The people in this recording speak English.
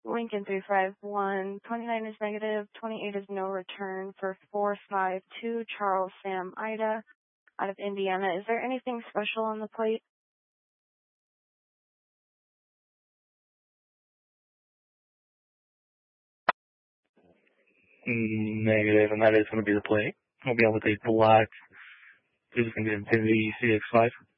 Lincoln 351, 29 is negative, 28 is no return for 452 Charles Sam Ida out of Indiana. Is there anything special on the plate? Negative, and that is going to be the plate. We'll be able to take black. This is going to be Infinity CX5.